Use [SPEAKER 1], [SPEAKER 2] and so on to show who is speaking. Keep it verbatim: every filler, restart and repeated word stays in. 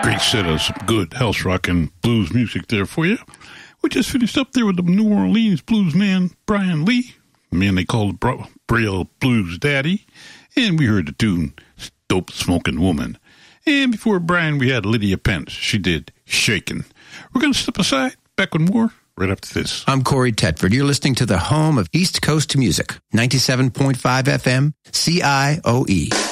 [SPEAKER 1] Great set of some good house rock and blues music there for you. We just finished up there with the New Orleans blues man, Brian Lee, the man they called the Braille Blues Daddy. And we heard the tune, Dope Smoking Woman. And before Brian, we had Lydia Pence. She did Shakin'. We're going to step aside, back with more right after this.
[SPEAKER 2] I'm Corey Tetford. You're listening to the home of East Coast music, ninety-seven point five F M, C I O E.